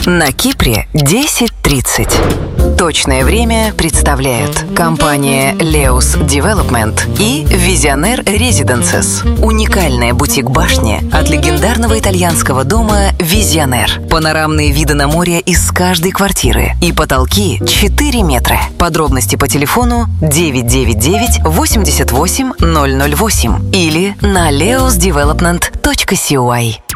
На Кипре 10:30. Точное время представляют компания Leus Development и Visionaire Residences. Уникальная бутик-башня от легендарного итальянского дома Visionaire. Панорамные виды на море из каждой квартиры и потолки 4 метра. Подробности по телефону 999 88 008 или на leusdevelopment.cy.